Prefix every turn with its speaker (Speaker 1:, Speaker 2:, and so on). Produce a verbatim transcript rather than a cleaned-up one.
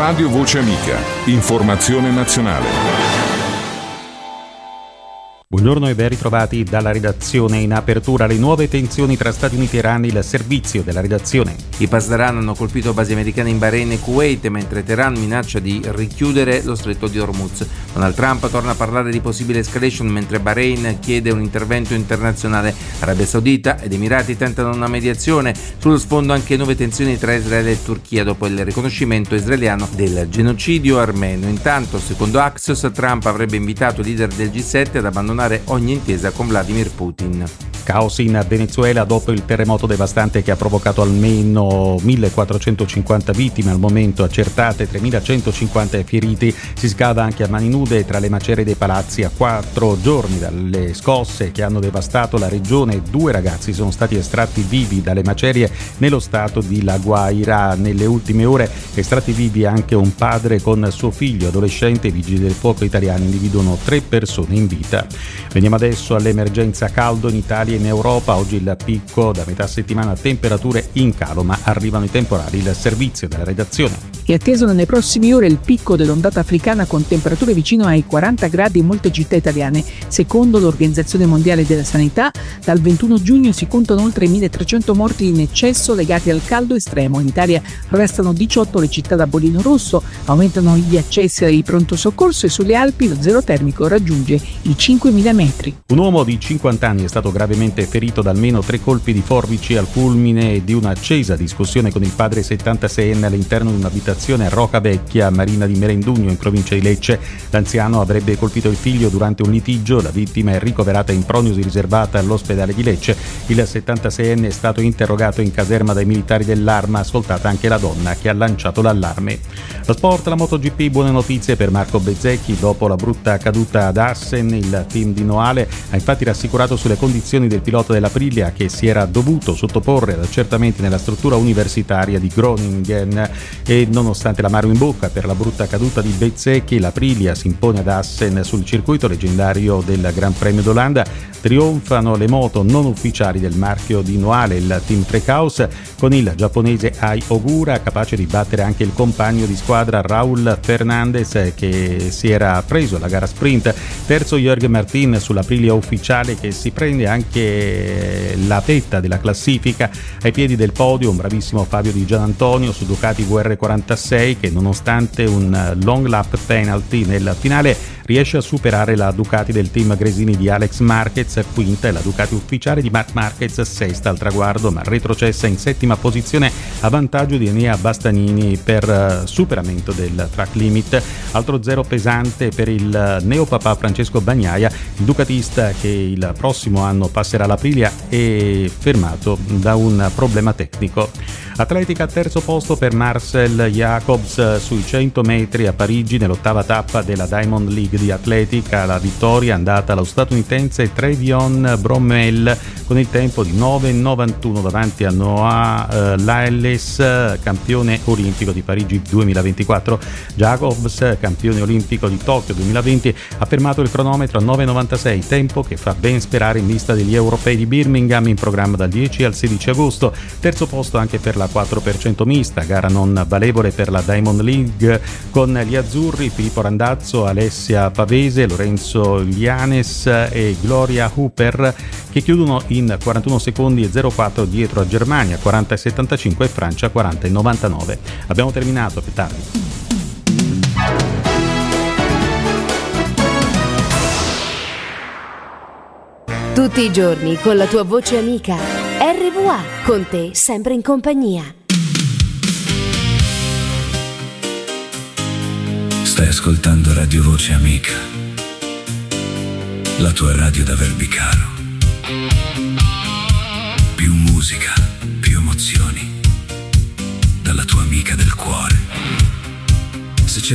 Speaker 1: Radio Voce Amica. Informazione nazionale.
Speaker 2: Buongiorno e ben ritrovati dalla redazione. In apertura le nuove tensioni tra Stati Uniti e Iran, il servizio della redazione.
Speaker 3: I Pasdaran hanno colpito basi americane in Bahrain e Kuwait, mentre Teheran minaccia di richiudere lo stretto di Hormuz. Donald Trump torna a parlare di possibile escalation, mentre Bahrain chiede un intervento internazionale. Arabia Saudita ed Emirati tentano una mediazione. Sullo sfondo anche nuove tensioni tra Israele e Turchia dopo il riconoscimento israeliano del genocidio armeno. Intanto, secondo Axios, Trump avrebbe invitato i leader del G sette ad abbandonare ogni intesa con Vladimir Putin.
Speaker 2: Caos in Venezuela dopo il terremoto devastante che ha provocato almeno millequattrocentocinquanta vittime al momento accertate, tremilacentocinquanta feriti. Si scava anche a mani nude tra le macerie dei palazzi a quattro giorni dalle scosse che hanno devastato la regione. Due ragazzi sono stati estratti vivi dalle macerie nello stato di La Guaira. Nelle ultime ore estratti vivi anche un padre con suo figlio adolescente. I vigili del fuoco italiani individuano tre persone in vita. Veniamo adesso all'emergenza caldo in Italia e in Europa. Oggi il picco, da metà settimana temperature in calo, ma arrivano i temporali. Il servizio della redazione.
Speaker 4: È atteso nelle prossime ore il picco dell'ondata africana con temperature vicino ai quaranta gradi in molte città italiane. Secondo l'Organizzazione Mondiale della Sanità, dal ventuno giugno si contano oltre milletrecento morti in eccesso legati al caldo estremo. In Italia restano diciotto le città da bollino rosso, aumentano gli accessi ai pronto soccorso e sulle Alpi lo zero termico raggiunge i cinquemila metri.
Speaker 2: Un uomo di cinquanta anni è stato gravemente ferito da almeno tre colpi di forbici al culmine di un'accesa discussione con il padre settantaseienne all'interno di un'abitazione a Roca Vecchia, Marina di Merendugno, in provincia di Lecce. L'anziano avrebbe colpito il figlio durante un litigio. La vittima è ricoverata in prognosi riservata all'ospedale di Lecce. Il settantaseienne è stato interrogato in caserma dai militari dell'Arma, ascoltata anche la donna che ha lanciato l'allarme. Lo sport, la MotoGP, buone notizie per Marco Bezzecchi. Dopo la brutta caduta ad Assen, il team di Noale ha infatti rassicurato sulle condizioni del pilota dell'Aprilia, che si era dovuto sottoporre ad accertamenti nella struttura universitaria di Groningen. E nonostante l'amaro in bocca per la brutta caduta di Bezzecchi, l'Aprilia si impone ad Assen sul circuito leggendario del Gran Premio d'Olanda. Trionfano le moto non ufficiali del marchio di Noale, il team Trecaus, con il giapponese Ai Ogura capace di battere anche il compagno di squadra Raul Fernandez, che si era preso la gara sprint. Terzo Jorge Martin sull'Aprilia ufficiale, che si prende anche la vetta della classifica. Ai piedi del podio un bravissimo Fabio Di Gianantonio su Ducati V R quarantasei, che nonostante un long lap penalty nel finale riesce a superare la Ducati del team Gresini di Alex Marquez, quinta, e la Ducati ufficiale di Marc Marquez, sesta al traguardo, ma retrocessa in settima posizione a vantaggio di Enea Bastianini per superamento del track limit. Altro zero pesante per il neopapà Francesco Bagnaia, il ducatista che il prossimo anno passerà l'Aprilia, è fermato da un problema tecnico. Atletica, terzo posto per Marcel Jacobs sui cento metri a Parigi nell'ottava tappa della Diamond League di atletica. La vittoria è andata allo statunitense Trevion Bromell con il tempo di nove novantuno davanti a Noah eh, Lyles, campione olimpico di Parigi duemilaventiquattro. Jacobs, campione olimpico di Tokyo duemilaventi, ha fermato il cronometro a nove novantasei, tempo che fa ben sperare in vista degli europei di Birmingham in programma dal dieci al sedici agosto. Terzo posto anche per la quattro per cento mista, gara non valevole per la Diamond League, con gli azzurri Filippo Randazzo, Alessia Pavese, Lorenzo Lianes e Gloria Hooper, che chiudono in quarantuno secondi e zero quattro dietro a Germania quaranta e settantacinque e Francia quaranta e novantanove. Abbiamo terminato, più tardi.
Speaker 5: Tutti i giorni con la tua voce amica. R V A, con te sempre in compagnia.
Speaker 6: Stai ascoltando Radio Voce Amica, la tua radio da Verbicaro. Più musica,